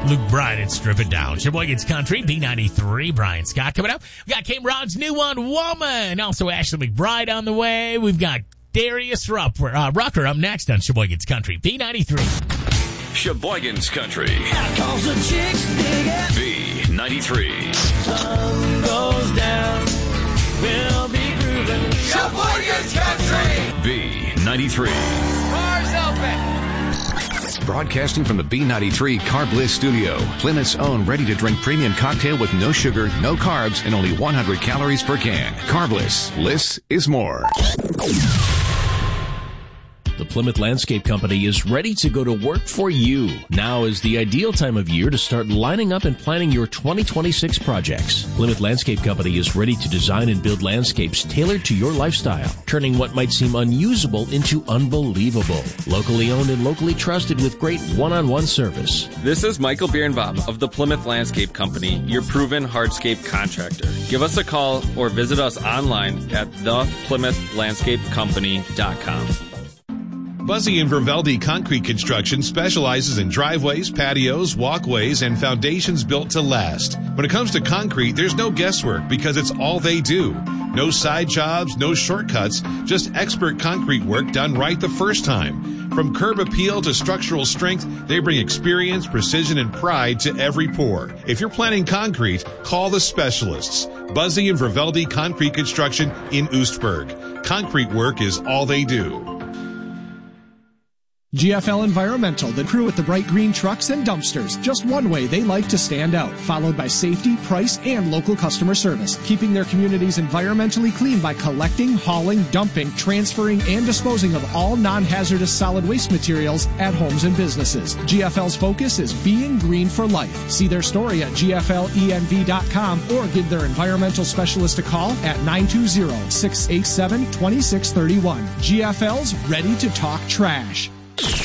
Luke Bryan and Strip It Down. Sheboygan's Country, B93. Brian Scott coming up. We got Kim Rod's new one, Woman. Also Ashley McBride on the way. We've got Darius Rucker up next on Sheboygan's Country, B93. Sheboygan's Country, B93. Sun goes down, we'll be grooving. Sheboygan's Country, B93. Cars open. Broadcasting from the B93 Car Bliss studio, Plymouth's own ready-to-drink premium cocktail with no sugar, no carbs, and only 100 calories per can. Car Bliss. Bliss is more. The Plymouth Landscape Company is ready to go to work for you. Now is the ideal time of year to start lining up and planning your 2026 projects. Plymouth Landscape Company is ready to design and build landscapes tailored to your lifestyle, turning what might seem unusable into unbelievable. Locally owned and locally trusted with great one-on-one service. This is Michael Birnbaum of the Plymouth Landscape Company, your proven hardscape contractor. Give us a call or visit us online at theplymouthlandscapecompany.com. Buzzy and Verveldi Concrete Construction specializes in driveways, patios, walkways, and foundations built to last. When it comes to concrete, there's no guesswork because it's all they do. No side jobs, no shortcuts, just expert concrete work done right the first time. From curb appeal to structural strength, they bring experience, precision, and pride to every pour. If you're planning concrete, call the specialists. Buzzy and Verveldi Concrete Construction in Oostburg. Concrete work is all they do. GFL Environmental, the crew with the bright green trucks and dumpsters. Just one way they like to stand out, followed by safety, price, and local customer service. Keeping their communities environmentally clean by collecting, hauling, dumping, transferring, and disposing of all non-hazardous solid waste materials at homes and businesses. GFL's focus is being green for life. See their story at gflenv.com or give their environmental specialist a call at 920-687-2631. GFL's ready to talk trash.